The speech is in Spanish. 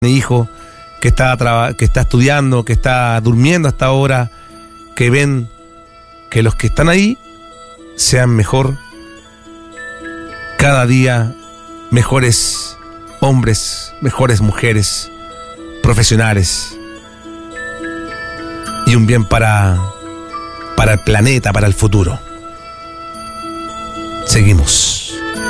mi hijo que está estudiando, que está durmiendo hasta ahora, que ven que los que están ahí sean mejor, cada día mejores hombres, mejores mujeres, profesionales, y un bien para el planeta, para el futuro. Seguimos.